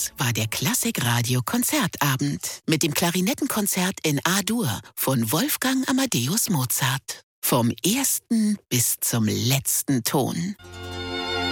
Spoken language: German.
Das war der Klassikradio-Konzertabend mit dem Klarinettenkonzert in A-Dur von Wolfgang Amadeus Mozart. Vom ersten bis zum letzten Ton.